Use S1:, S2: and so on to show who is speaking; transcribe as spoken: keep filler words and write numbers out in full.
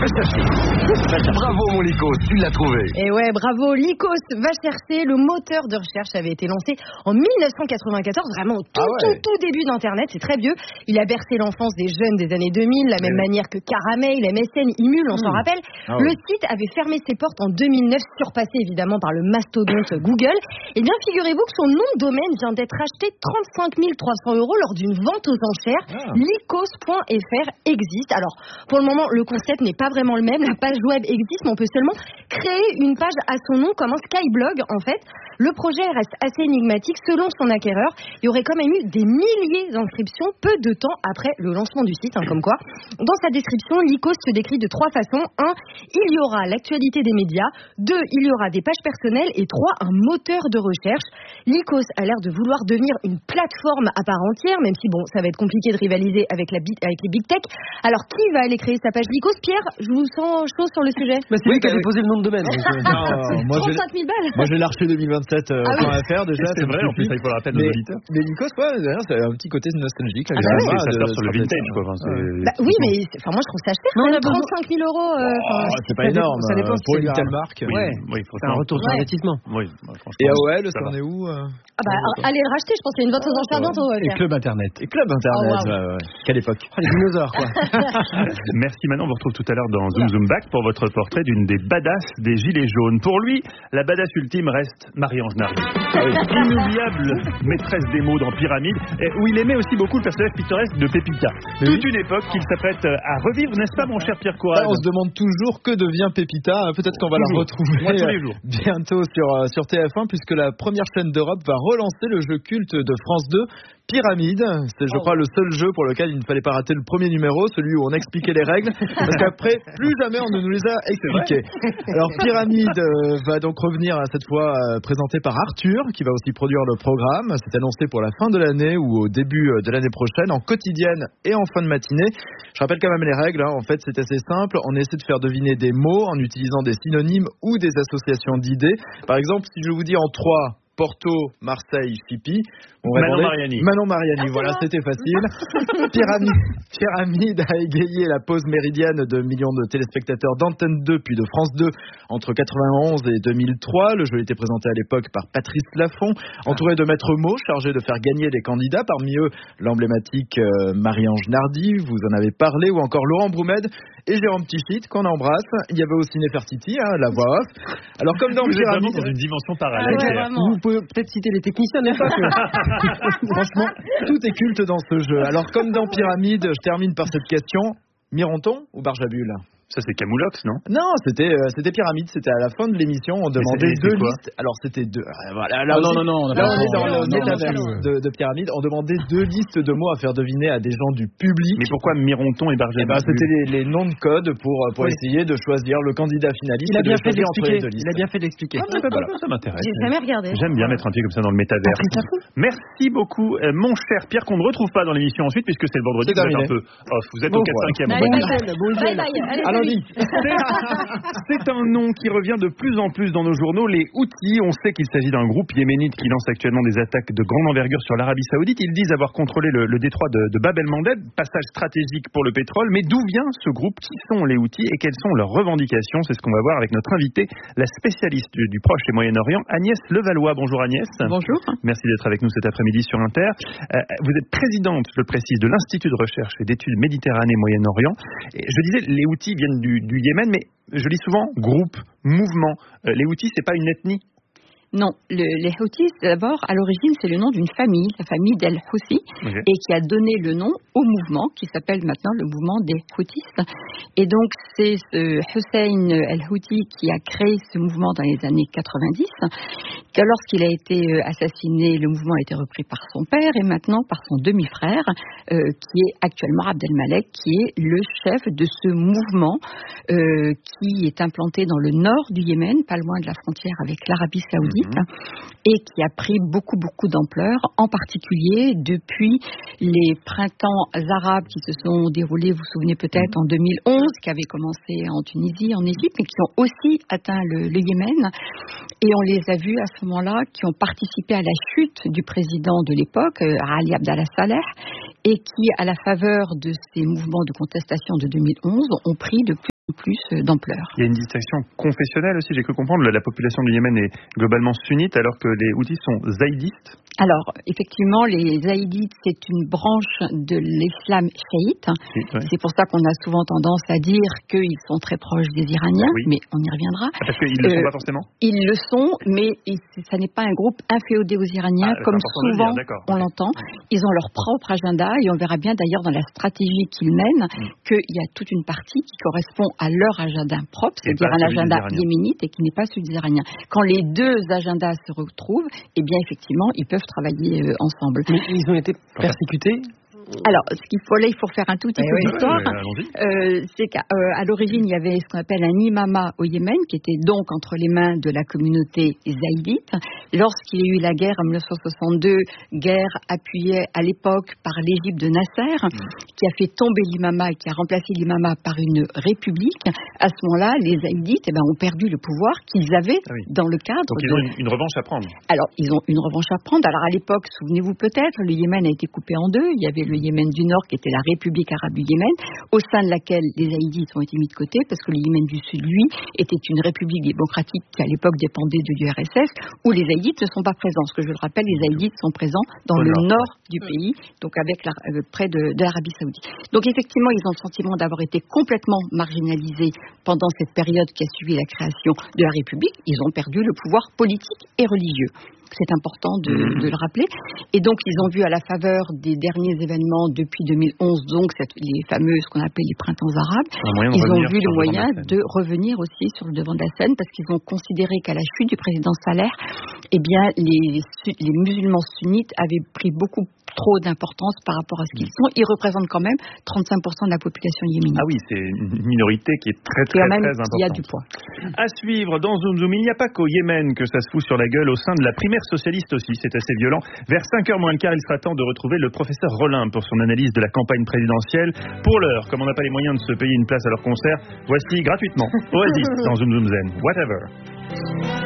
S1: va chercher. Bravo mon Lycos, tu l'as trouvé.
S2: Et ouais, bravo, Lycos va chercher. Le moteur de recherche avait été lancé en dix-neuf cent quatre-vingt-quatorze, vraiment au tout, ah ouais. tout, tout début d'Internet, c'est très vieux. Il a bercé l'enfance des jeunes des années deux mille, de la même oui. manière que Caramel, M S N, Imul, on mmh. s'en rappelle. Ah ouais. Le site avait fermé ses portes en deux mille neuf, surpassé évidemment par le mastodonte Google. Et bien, figurez-vous que son nom de domaine vient d'être acheté trente-cinq mille trois cents euros lors d'une vente aux enchères. Ah. Lycos point F R existe. Alors, pour le moment, le concept n'est pas vraiment le même. La page web existe, mais on peut seulement créer une page à son nom comme un Skyblog, en fait. Le projet reste assez énigmatique. Selon son acquéreur, il y aurait quand même eu des milliers d'inscriptions peu de temps après le lancement du site, hein, comme quoi. Dans sa description, Lycos se décrit de trois façons. Un, il y aura l'actualité des médias. Deux, il y aura des pages personnelles. Et trois, un moteur de recherche. Lycos a l'air de vouloir devenir une plateforme à part entière, même si, bon, ça va être compliqué de rivaliser avec, la, avec les big tech. Alors, qui va aller créer sa page Lycos? Pierre, je vous sens chaud sur le sujet.
S3: Bah, c'est oui, lui qui a déposé le nom de domaine.
S2: trente-cinq mille balles.
S4: Moi, j'ai l'archer deux mille vingt-sept euh,
S2: ah oui.
S4: .fr déjà.
S3: C'est vrai, en plus, ça il faut le rappeler de nos auditeurs.
S4: Mais Lycos, ouais, d'ailleurs, ça a un petit côté nostalgique.
S2: Ah bah oui.
S3: Ça sort sur le vintage, quoi. Enfin,
S2: bah, oui, mais enfin, moi, je trouve ça cher.
S3: Non, on a
S2: trente-cinq mille euros. Euh,
S4: oh, c'est pas énorme.
S2: Ça dépend
S4: pour une telle marque.
S3: Oui, oui, c'est un retour sur investissement. Oui,
S4: et A O L, ça en est où?
S2: Ah bah, allez le racheter, je pense qu'il y a une vente aux enchères bientôt.
S4: Et Club Internet. Et Club Internet. Quelle époque.
S3: Les dinosaures, quoi.
S5: Merci Manon, on vous retrouve tout à l'heure dans Zoom Zoom Back pour votre portrait d'une des badass des Gilets jaunes. Pour lui, la badass ultime reste Marie-Ange Nardi. Ah oui. Inoubliable maîtresse des mots dans Pyramide, où il aimait aussi beaucoup le personnage pittoresque de Pépita. Mais Toute oui. une époque qu'il s'apprête à revivre, n'est-ce pas mon cher Pierre Courage?
S4: On se demande toujours que devient Pépita. Peut-être qu'on va toujours. la retrouver
S5: Moi, tous les jours.
S4: bientôt sur, sur T F un, puisque la première chaîne d'Europe va relancer le jeu culte de France deux, Pyramide. C'est, je crois, le seul jeu pour lequel il ne fallait pas rater le premier numéro, celui où on expliquait les règles, parce qu'après, plus jamais on ne nous les a expliquées. Alors, Pyramide euh, va donc revenir à cette fois euh, présenté par Arthur, qui va aussi produire le programme. C'est annoncé pour la fin de l'année ou au début de l'année prochaine, en quotidienne et en fin de matinée. Je rappelle quand même les règles. Hein. En fait, c'est assez simple. On essaie de faire deviner des mots en utilisant des synonymes ou des associations d'idées. Par exemple, si je vous dis en trois, Porto, Marseille, Chipi.
S5: Manon Mariani.
S4: Manon Mariani, ah, voilà, c'était facile. Pyramide, Pyramide a égayé la pause méridienne de millions de téléspectateurs d'Antenne deux puis de France deux entre quatre-vingt-onze et deux mille trois. Le jeu était présenté à l'époque par Patrice Laffont, entouré de maîtres mots chargés de faire gagner des candidats. Parmi eux, l'emblématique euh, Marie-Ange Nardi, vous en avez parlé, ou encore Laurent Broumed et Jérôme Tichit, qu'on embrasse. Il y avait aussi Nefertiti, hein, la voix off. Alors, comme dans
S5: vous
S4: Pyramide.
S5: Êtes dans une dimension parallèle.
S2: Ah ouais,
S3: vous pouvez peut-être citer les techniciens, n'est-ce pas?
S4: Franchement, tout est culte dans ce jeu. Alors, comme dans Pyramide, je termine par cette question. Mironton ou Barjabul?
S5: Ça, c'est Camoulox, non?
S4: Non, c'était euh, c'était Pyramide. C'était à la fin de l'émission. On demandait deux listes. Alors, c'était deux. Euh, voilà, là,
S3: oh, non, non, non, on
S4: là, on est dans
S2: non,
S4: le métaverse de, de Pyramide. On demandait deux listes de mots à faire deviner à des gens du public.
S5: Mais pourquoi Mironton et Barjabul?
S4: Eh ben, c'était les, les noms de code pour, pour oui. essayer de choisir le candidat finaliste.
S3: Il a bien fait d'expliquer.
S4: Il a bien fait d'expliquer.
S5: Ah, bah, voilà. Ça m'intéresse.
S2: J'ai jamais regardé.
S5: J'aime bien mettre un pied comme ça dans le métaverse. Merci beaucoup, euh, mon cher Pierre, qu'on ne retrouve pas dans l'émission ensuite, puisque c'est le vendredi. Vous êtes un peu off. Vous êtes au quatre cinquième.
S2: Bye bye.
S4: Allons-y.
S5: C'est un nom qui revient de plus en plus dans nos journaux, les Houthis. On sait qu'il s'agit d'un groupe yéménite qui lance actuellement des attaques de grande envergure sur l'Arabie Saoudite. Ils disent avoir contrôlé le, le détroit de, de Bab el-Mandeb, passage stratégique pour le pétrole. Mais d'où vient ce groupe? Qui sont les Houthis et quelles sont leurs revendications? C'est ce qu'on va voir avec notre invitée, la spécialiste du, du Proche et Moyen-Orient, Agnès Levallois. Bonjour Agnès.
S6: Bonjour.
S5: Merci d'être avec nous cet après-midi sur Inter. Euh, vous êtes présidente, je le précise, de l'Institut de recherche et d'études Méditerranée-Moyen-Orient. Et je disais, les Houthis viennent du, du Yémen, mais je lis souvent groupe, mouvement. Euh, les Houthis, c'est pas une ethnie?
S6: Non, le, les Houthis, d'abord, à l'origine, c'est le nom d'une famille, la famille d'El-Houthi, okay. et qui a donné le nom au mouvement, qui s'appelle maintenant le mouvement des Houthis. Et donc, c'est ce Hussein El-Houthi qui a créé ce mouvement dans les années quatre-vingt-dix. Lorsqu'il a été assassiné, le mouvement a été repris par son père et maintenant par son demi-frère, euh, qui est actuellement Abdelmalek, qui est le chef de ce mouvement euh, qui est implanté dans le nord du Yémen, pas loin de la frontière avec l'Arabie Saoudite. Et qui a pris beaucoup, beaucoup d'ampleur, en particulier depuis les printemps arabes qui se sont déroulés, vous vous souvenez peut-être, en deux mille onze, qui avaient commencé en Tunisie, en Égypte, mais qui ont aussi atteint le, le Yémen. Et on les a vus à ce moment-là, qui ont participé à la chute du président de l'époque, Ali Abdallah Saleh, et qui, à la faveur de ces mouvements de contestation de deux mille onze, ont pris de plus plus d'ampleur.
S5: Il y a une distinction confessionnelle aussi, j'ai cru comprendre. La, la population du Yémen est globalement sunnite alors que les Houthis sont zaïdistes.
S6: Alors, effectivement, les zaïdites, c'est une branche de l'islam chiite.
S5: Oui, ouais.
S6: C'est pour ça qu'on a souvent tendance à dire qu'ils sont très proches des Iraniens, oui. mais on y reviendra.
S5: Ah, parce qu'ils ne le euh, sont pas forcément.
S6: Ils le sont, mais ça n'est pas un groupe inféodé aux Iraniens, ah, comme souvent
S5: dire,
S6: on l'entend. Ils ont leur propre agenda, et on verra bien d'ailleurs dans la stratégie qu'ils mènent mm. qu'il y a toute une partie qui correspond à leur agenda propre, c'est-à-dire un agenda yéménite et qui n'est pas celui des Iraniens. Quand les deux agendas se retrouvent, eh bien effectivement, ils peuvent travailler euh, ensemble.
S3: Mais ils ont été persécutés ?
S6: Alors, ce qu'il faut là, il faut faire un tout petit
S5: eh
S6: peu
S5: oui,
S6: d'histoire.
S5: Oui,
S6: euh, c'est qu'à euh, l'origine, il y avait ce qu'on appelle un imama au Yémen, qui était donc entre les mains de la communauté zaïdite. Lorsqu'il y a eu la guerre en dix-neuf cent soixante-deux, guerre appuyée à l'époque par l'Égypte de Nasser, mmh. qui a fait tomber l'imama et qui a remplacé l'imama par une république, à ce moment-là, les zaïdites eh ben, ont perdu le pouvoir qu'ils avaient ah oui. dans le cadre.
S5: Donc
S6: de...
S5: ils ont une, une revanche à prendre.
S6: Alors, ils ont une revanche à prendre. Alors, à l'époque, souvenez-vous peut-être, le Yémen a été coupé en deux. Il y avait le Yémen du Nord, qui était la République arabe du Yémen, au sein de laquelle les Haïdites ont été mis de côté, parce que le Yémen du Sud, lui, était une république démocratique qui, à l'époque, dépendait de l'U R S S, où les Haïdites ne sont pas présents. Parce que je le rappelle, les Haïdites sont présents dans le nord du pays, donc avec la, euh, près de, de l'Arabie Saoudite. Donc, effectivement, ils ont le sentiment d'avoir été complètement marginalisés pendant cette période qui a suivi la création de la République. Ils ont perdu le pouvoir politique et religieux. C'est important de, mmh. de le rappeler. Et donc, ils ont vu à la faveur des derniers événements depuis deux mille onze, donc cette, les fameux, ce qu'on appelle les printemps arabes, ils ont vu le moyen de, de revenir aussi sur le devant de la scène, parce qu'ils ont considéré qu'à la chute du président Saleh, eh bien, les, les musulmans sunnites avaient pris beaucoup trop d'importance par rapport à ce qu'ils sont. Ils représentent quand même trente-cinq pour cent de la population yéménite.
S5: Ah oui, c'est une minorité qui est très très,
S6: même,
S5: très importante.
S6: Il y a du poids.
S5: À suivre dans Zoom Zoom, il n'y a pas qu'au Yémen que ça se fout sur la gueule, au sein de la primaire socialiste aussi, c'est assez violent. Vers cinq heures moins le quart, il sera temps de retrouver le professeur Rollin pour son analyse de la campagne présidentielle. Pour l'heure, comme on n'a pas les moyens de se payer une place à leur concert, voici gratuitement Oasis dans Zoom Zoom Zen. Whatever.